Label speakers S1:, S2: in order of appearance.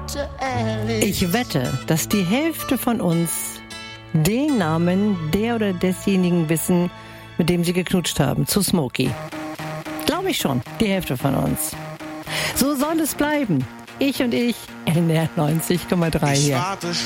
S1: Ich wette, dass die Hälfte von uns den Namen der oder desjenigen wissen, mit dem sie geknutscht haben, zu Smokey. Glaube ich schon, die Hälfte von uns. So soll es bleiben. Ich und ich, NDR 90,3 hier.